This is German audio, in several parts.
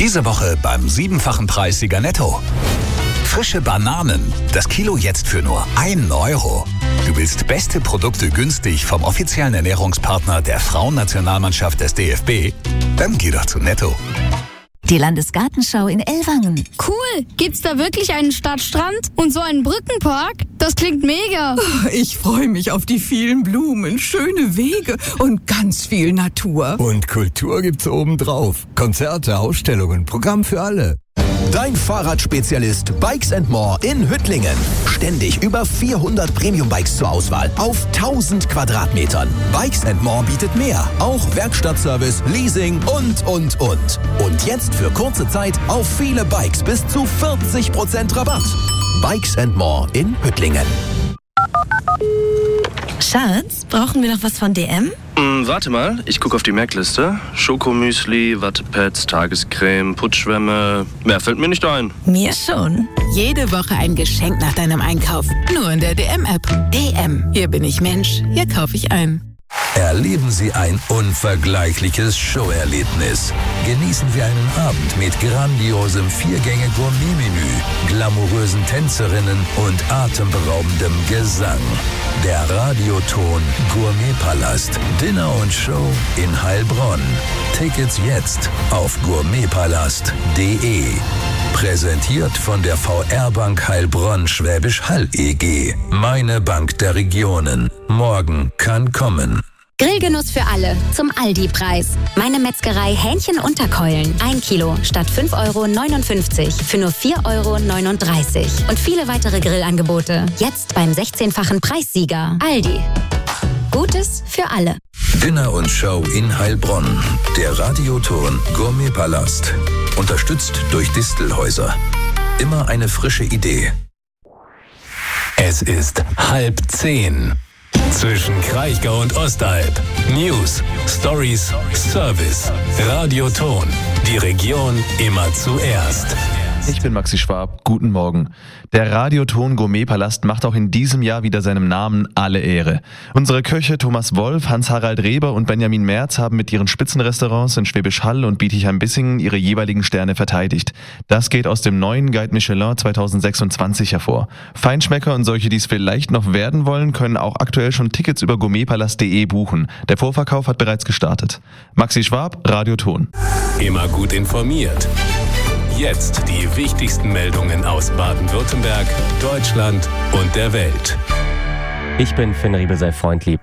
Diese Woche beim 7-fachen Preissieger Netto. Frische Bananen, das Kilo jetzt für nur 1 Euro. Du willst beste Produkte günstig vom offiziellen Ernährungspartner der Frauennationalmannschaft des DFB? Dann geh doch zu Netto. Die Landesgartenschau in Ellwangen. Cool! Gibt's da wirklich einen Stadtstrand und so einen Brückenpark? Das klingt mega. Ich freue mich auf die vielen Blumen, schöne Wege und ganz viel Natur. Und Kultur gibt's obendrauf. Konzerte, Ausstellungen, Programm für alle. Dein Fahrradspezialist Bikes & More in Hüttlingen. Ständig über 400 Premium-Bikes zur Auswahl auf 1000 Quadratmetern. Bikes & More bietet mehr. Auch Werkstattservice, Leasing und. Und jetzt für kurze Zeit auf viele Bikes bis zu 40% Rabatt. Bikes & More in Hüttlingen. Schatz, brauchen wir noch was von DM? Warte mal, ich gucke auf die Merkliste. Schokomüsli, Wattepads, Tagescreme, Putzschwämme. Mehr fällt mir nicht ein. Mir schon. Jede Woche ein Geschenk nach deinem Einkauf. Nur in der DM-App. DM. Hier bin ich Mensch. Hier kaufe ich ein. Erleben Sie ein unvergleichliches Showerlebnis. Genießen Sie einen Abend mit grandiosem 4-Gänge-Gourmet-Menü, glamourösen Tänzerinnen und atemberaubendem Gesang. Der Radioton Gourmetpalast. Dinner und Show in Heilbronn. Tickets jetzt auf gourmetpalast.de. Präsentiert von der VR-Bank Heilbronn Schwäbisch Hall EG. Meine Bank der Regionen. Morgen kann kommen. Grillgenuss für alle zum Aldi-Preis. Meine Metzgerei Hähnchen-Unterkeulen. 1 Kilo statt 5,59 € für nur 4,39 €. Und viele weitere Grillangebote. Jetzt beim 16-fachen Preissieger. Aldi. Gutes für alle. Dinner und Show in Heilbronn. Der Radioton Gourmetpalast. Unterstützt durch Distelhäuser. Immer eine frische Idee. Es ist 9:30. Zwischen Kraichgau und Ostalb. News, Stories, Service. Radioton. Die Region immer zuerst. Ich bin Maxi Schwab. Guten Morgen. Der Radioton Gourmetpalast macht auch in diesem Jahr wieder seinem Namen alle Ehre. Unsere Köche Thomas Wolf, Hans-Harald Reber und Benjamin Merz haben mit ihren Spitzenrestaurants in Schwäbisch Hall und Bietigheim-Bissingen ihre jeweiligen Sterne verteidigt. Das geht aus dem neuen Guide Michelin 2026 hervor. Feinschmecker und solche, die es vielleicht noch werden wollen, können auch aktuell schon Tickets über gourmetpalast.de buchen. Der Vorverkauf hat bereits gestartet. Maxi Schwab, Radioton. Immer gut informiert. Jetzt die wichtigsten Meldungen aus Baden-Württemberg, Deutschland und der Welt. Ich bin Finn Riebesell-Freundlieb.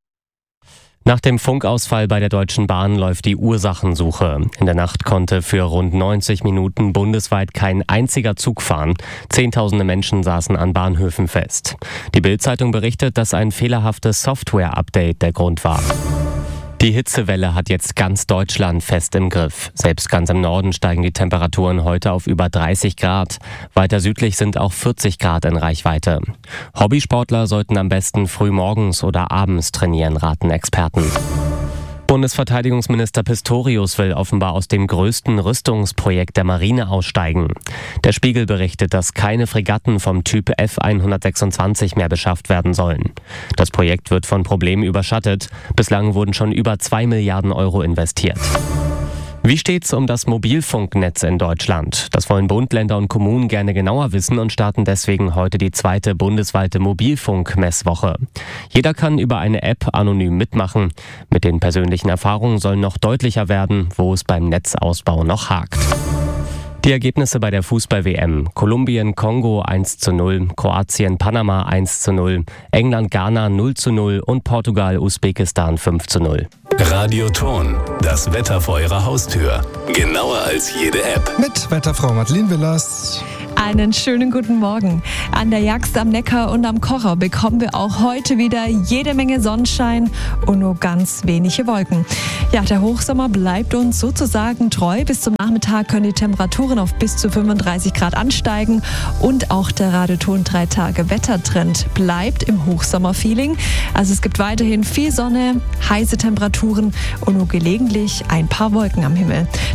Nach dem Funkausfall bei der Deutschen Bahn läuft die Ursachensuche. In der Nacht konnte für rund 90 Minuten bundesweit kein einziger Zug fahren. Zehntausende Menschen saßen an Bahnhöfen fest. Die Bild-Zeitung berichtet, dass ein fehlerhaftes Software-Update der Grund war. Die Hitzewelle hat jetzt ganz Deutschland fest im Griff. Selbst ganz im Norden steigen die Temperaturen heute auf über 30 Grad. Weiter südlich sind auch 40 Grad in Reichweite. Hobbysportler sollten am besten früh morgens oder abends trainieren, raten Experten. Bundesverteidigungsminister Pistorius will offenbar aus dem größten Rüstungsprojekt der Marine aussteigen. Der Spiegel berichtet, dass keine Fregatten vom Typ F-126 mehr beschafft werden sollen. Das Projekt wird von Problemen überschattet. Bislang wurden schon über 2 Milliarden Euro investiert. Wie steht's um das Mobilfunknetz in Deutschland? Das wollen Bund, Länder und Kommunen gerne genauer wissen und starten deswegen heute die 2. bundesweite Mobilfunkmesswoche. Jeder kann über eine App anonym mitmachen. Mit den persönlichen Erfahrungen soll noch deutlicher werden, wo es beim Netzausbau noch hakt. Die Ergebnisse bei der Fußball-WM. Kolumbien, Kongo 1:0, Kroatien, Panama 1:0, England, Ghana 0:0 und Portugal, Usbekistan 5:0. Radioton, das Wetter vor Ihrer Haustür. Genauer als jede App. Mit Wetterfrau Madeleine Willers. Einen schönen guten Morgen. An der Jagst am Neckar und am Kocher bekommen wir auch heute wieder jede Menge Sonnenschein und nur ganz wenige Wolken. Ja, der Hochsommer bleibt uns sozusagen treu. Bis zum Nachmittag können die Temperaturen auf bis zu 35 Grad ansteigen und auch der Radioton 3-Tage-Wettertrend bleibt im Hochsommerfeeling. Also es gibt weiterhin viel Sonne, heiße Temperaturen und nur gelegentlich ein paar Wolken am Himmel.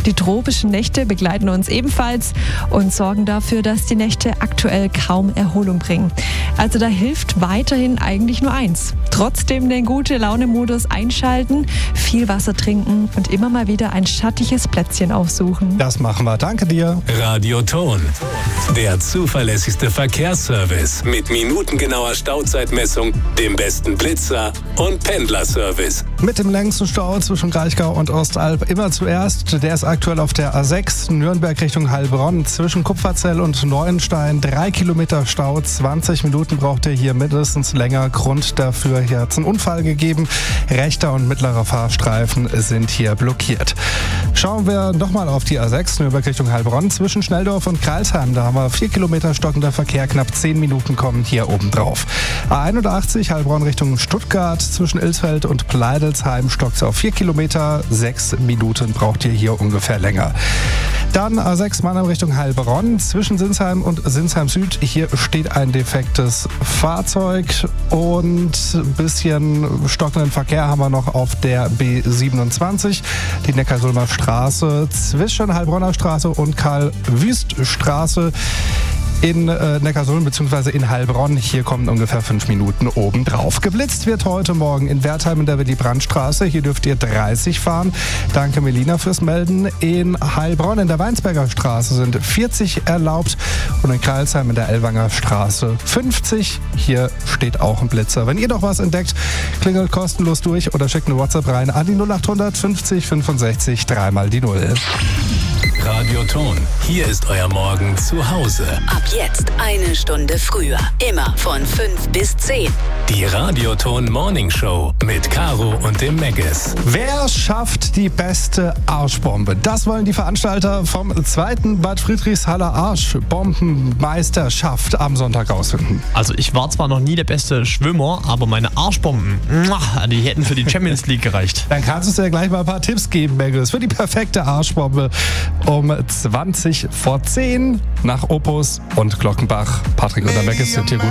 Die tropischen Nächte begleiten uns ebenfalls und sorgen dafür, dass die Nächte aktuell kaum Erholung bringen. Also da hilft weiterhin eigentlich nur eins. Trotzdem den Gute-Laune-Modus einschalten, viel Wasser trinken und immer mal wieder ein schattiges Plätzchen aufsuchen. Das machen wir. Danke dir. Radioton. Der zuverlässigste Verkehrsservice mit minutengenauer Stauzeitmessung, dem besten Blitzer und Pendlerservice. Mit dem längsten Stau zwischen Kraichgau und Ostalb immer zuerst. Der ist aktuell auf der A6 Nürnberg Richtung Heilbronn zwischen Kupferzell und Neuenstein. 3 Kilometer Stau, 20 Minuten braucht ihr hier mindestens länger. Grund dafür, hier hat es einen Unfall gegeben. Rechter und mittlerer Fahrstreifen sind hier blockiert. Schauen wir nochmal auf die A6 Nürnberg Richtung Heilbronn zwischen Schnelldorf und Kreilsheim. Da haben wir 4 Kilometer stockender Verkehr, knapp 10 Minuten kommen hier oben drauf. A81 Heilbronn Richtung Stuttgart zwischen Ilsfeld und Pleidelsheim stockt es auf 4 Kilometer. 6 Minuten braucht ihr hier ungefähr länger. Dann A6 Mannheim Richtung Heilbronn zwischen Sinsheim und Sinsheim Süd. Hier steht ein defektes Fahrzeug und ein bisschen stockenden Verkehr haben wir noch auf der B27, die Neckarsulmer Straße zwischen Heilbronner Straße und Karl-Wüst-Straße. In Neckarsulm bzw. in Heilbronn. Hier kommen ungefähr 5 Minuten obendrauf. Geblitzt wird heute Morgen in Wertheim in der Willy-Brandt-Straße. Hier dürft ihr 30 fahren. Danke Melina fürs Melden. In Heilbronn in der Weinsberger Straße sind 40 erlaubt und in Kreilsheim in der Ellwanger Straße 50. Hier steht auch ein Blitzer. Wenn ihr doch was entdeckt, klingelt kostenlos durch oder schickt eine WhatsApp rein an die 0800 50 65 3 mal die 0. Radioton. Hier ist euer Morgen zu Hause. Ab jetzt 1 Stunde früher. Immer von 5 bis 10. Die Radioton Morning Show mit Caro und dem Megas. Wer schafft die beste Arschbombe? Das wollen die Veranstalter vom 2. Bad Friedrichshaller Arschbombenmeisterschaft am Sonntag rausfinden. Also ich war zwar noch nie der beste Schwimmer, aber meine Arschbomben, die hätten für die Champions League gereicht. Dann kannst du dir gleich mal ein paar Tipps geben, Megas, für die perfekte Arschbombe um 20 vor 10 nach Opus und Glockenbach. Patrick und der Megas sind hier gut